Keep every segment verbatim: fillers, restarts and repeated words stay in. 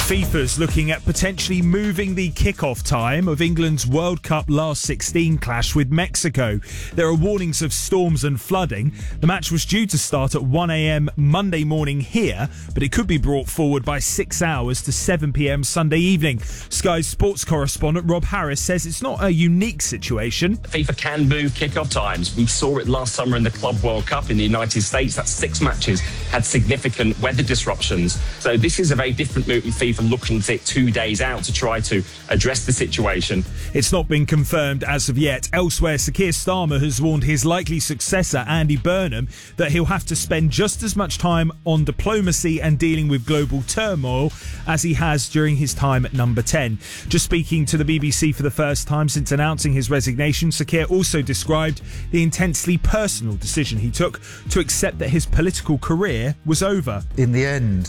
FIFA's looking at potentially moving the kick-off time of England's World Cup last sixteen clash with Mexico. There are warnings of storms and flooding. The match was due to start at one a.m. Monday morning here, but it could be brought forward by six hours to seven p.m. Sunday evening. Sky's sports correspondent Rob Harris says it's not a unique situation. FIFA can move kick-off times. We saw it last summer in the Club World Cup in the United States. That's six matches had significant weather disruptions. So this is a very different move in FIFA, looking at it two days out to try to address the situation. It's not been confirmed as of yet. Elsewhere, Sir Keir Starmer has warned his likely successor, Andy Burnham, that he'll have to spend just as much time on diplomacy and dealing with global turmoil as he has during his time at number ten. Just speaking to the B B C for the first time since announcing his resignation, Sir Keir also described the intensely personal decision he took to accept that his political career was over. In the end,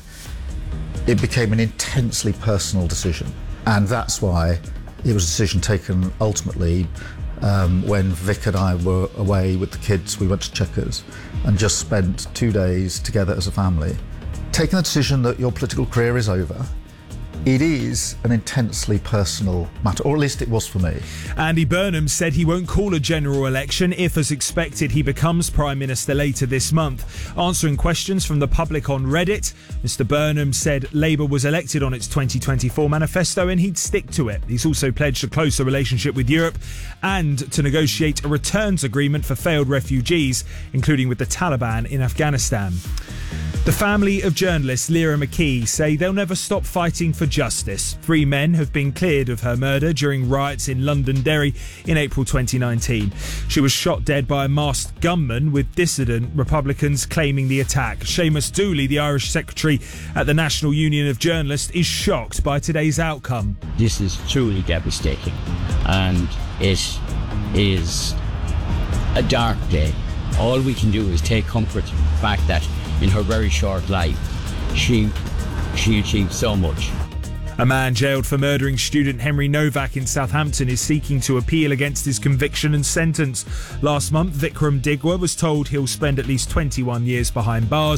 it became an intensely personal decision, and that's why it was a decision taken ultimately um, when Vic and I were away with the kids. We went to Chequers and just spent two days together as a family. Taking the decision that your political career is over, it is an intensely personal matter, or at least it was for me. Andy Burnham said he won't call a general election if, as expected, he becomes Prime Minister later this month. Answering questions from the public on Reddit, Mr Burnham said Labour was elected on its twenty twenty-four manifesto and he'd stick to it. He's also pledged a closer relationship with Europe and to negotiate a returns agreement for failed refugees, including with the Taliban in Afghanistan. The family of journalist Lyra McKee say they'll never stop fighting for justice. Three men have been cleared of her murder during riots in Londonderry in April twenty nineteen. She was shot dead by a masked gunman, with dissident Republicans claiming the attack. Seamus Dooley, the Irish secretary at the National Union of Journalists, is shocked by today's outcome. This is truly devastating, and it is a dark day. All we can do is take comfort in the fact that in her very short life, she she achieved so much. A man jailed for murdering student Henry Novak in Southampton is seeking to appeal against his conviction and sentence. Last month, Vikram Digwa was told he'll spend at least twenty-one years behind bars.